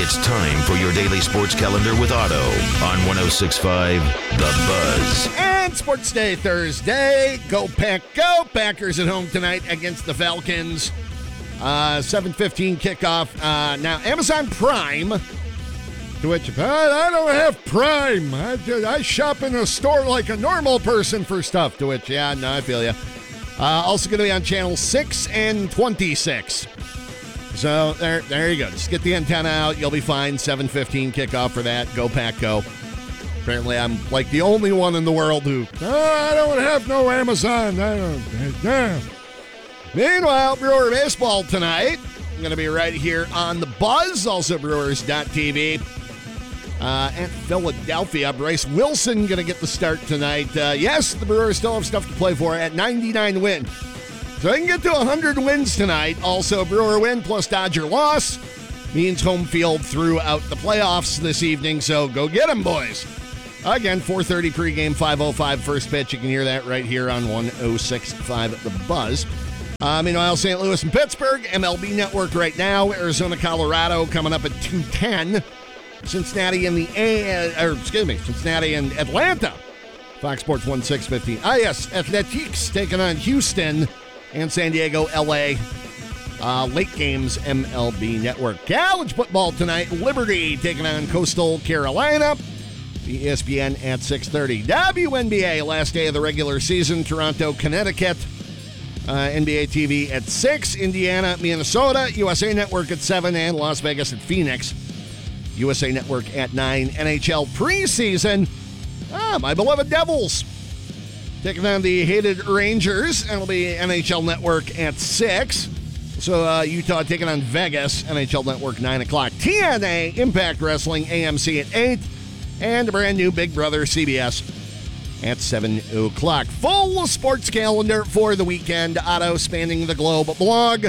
It's time for your daily sports calendar with Otto on 106.5 The Buzz. And Sports Day Thursday. Go Pack, go! Packers at home tonight against the Falcons. 7:15 kickoff. Now, Amazon Prime, to which, I don't have Prime. I shop in a store like a normal person for stuff. To which, yeah, no, I feel you. Also going to be on channel 6 and 26. So there you go. Just get the antenna out. You'll be fine. 7:15 kickoff for that. Go Pack, go. Apparently, I'm like the only one in the world who, I don't have no Amazon. I don't. Meanwhile, Brewer baseball tonight. I'm going to be right here on the Buzz. Also, Brewers.tv. At Philadelphia, Bryce Wilson going to get the start tonight. Yes, the Brewers still have stuff to play for at 99 win. So they can get to 100 wins tonight. Also, Brewer win plus Dodger loss means home field throughout the playoffs this evening. So go get them, boys. Again, 4:30 pregame, 5:05 first pitch. You can hear that right here on 106.5 The Buzz. Meanwhile, St. Louis and Pittsburgh, MLB Network right now. Arizona, Colorado coming up at 2:10. Cincinnati and Cincinnati and Atlanta. Fox Sports 16:15. Yes, Athletics taking on Houston and San Diego, LA. Late games, MLB Network. College football tonight. Liberty taking on Coastal Carolina. The ESPN at 6:30. WNBA, last day of the regular season. Toronto, Connecticut. NBA TV at 6. Indiana, Minnesota. USA Network at 7. And Las Vegas at Phoenix. USA Network at 9. NHL preseason. My beloved Devils taking on the hated Rangers. It'll be NHL Network at 6. So Utah taking on Vegas. NHL Network 9 o'clock. TNA, Impact Wrestling, AMC at 8. And a brand new Big Brother CBS at 7 o'clock. Full sports calendar for the weekend. Otto spanning the globe. Blog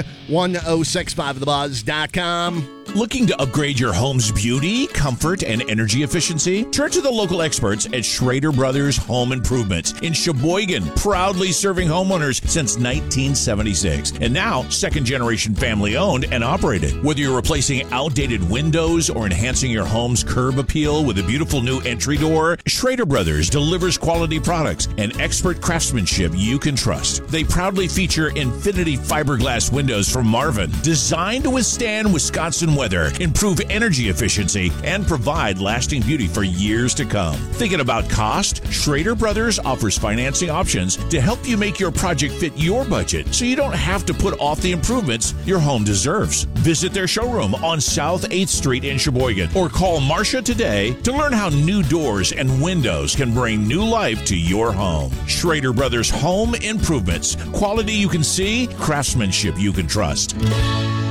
1065thebuzz.com. Looking to upgrade your home's beauty, comfort, and energy efficiency? Turn to the local experts at Schrader Brothers Home Improvements in Sheboygan, proudly serving homeowners since 1976. And now, second-generation family-owned and operated. Whether you're replacing outdated windows or enhancing your home's curb appeal with a beautiful new entry door, Schrader Brothers delivers quality products and expert craftsmanship you can trust. They proudly feature Infinity fiberglass windows from Marvin, designed to withstand Wisconsin weather, improve energy efficiency, and provide lasting beauty for years to come. Thinking about cost? Schrader Brothers offers financing options to help you make your project fit your budget so you don't have to put off the improvements your home deserves. Visit their showroom on South 8th Street in Sheboygan or call Marcia today to learn how new doors and windows can bring new life to your home. Schrader Brothers Home Improvements. Quality you can see, craftsmanship you can trust.